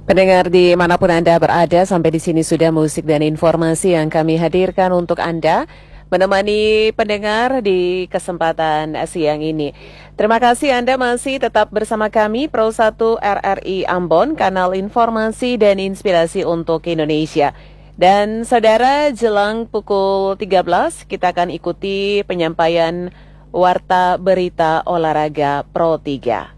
Pendengar dimanapun Anda berada, sampai di sini sudah musik dan informasi yang kami hadirkan untuk Anda, menemani pendengar di kesempatan siang ini. Terima kasih Anda masih tetap bersama kami, Pro 1 RRI Ambon, kanal informasi dan inspirasi untuk Indonesia. Dan saudara, jelang pukul 13, kita akan ikuti penyampaian Warta Berita Olahraga Pro 3.